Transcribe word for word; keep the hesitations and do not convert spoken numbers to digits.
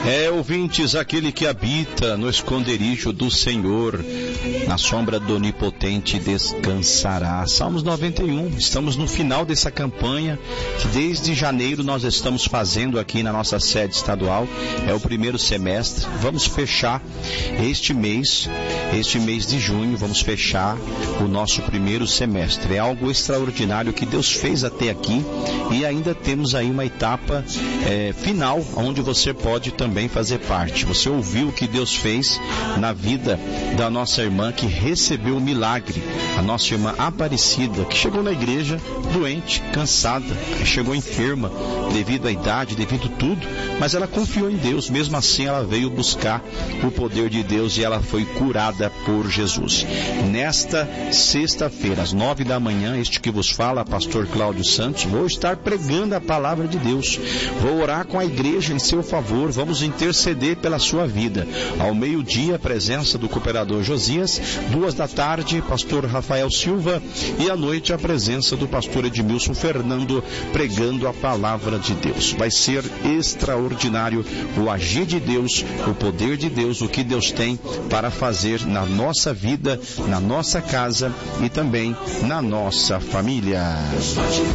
É, ouvintes, aquele que habita no esconderijo do Senhor, na sombra do Onipotente descansará. Salmos noventa e um, estamos no final dessa campanha, que desde janeiro nós estamos fazendo aqui na nossa sede estadual. É o primeiro semestre, vamos fechar este mês, este mês de junho, vamos fechar o nosso primeiro semestre. É algo extraordinário que Deus fez até aqui, e ainda temos aí uma etapa é, final, onde você pode também também fazer parte. Você ouviu o que Deus fez na vida da nossa irmã que recebeu o milagre, a nossa irmã Aparecida, que chegou na igreja doente, cansada, chegou enferma devido à idade, devido a tudo, mas ela confiou em Deus. Mesmo assim ela veio buscar o poder de Deus e ela foi curada por Jesus. Nesta sexta-feira, às nove da manhã, este que vos fala, pastor Cláudio Santos, vou estar pregando a palavra de Deus, vou orar com a igreja em seu favor, vamos interceder pela sua vida. Ao meio-dia, a presença do cooperador Josias, duas da tarde, pastor Rafael Silva, e à noite a presença do pastor Edmilson Fernando pregando a palavra de Deus. Vai ser extraordinário o agir de Deus, o poder de Deus, o que Deus tem para fazer na nossa vida, na nossa casa e também na nossa família.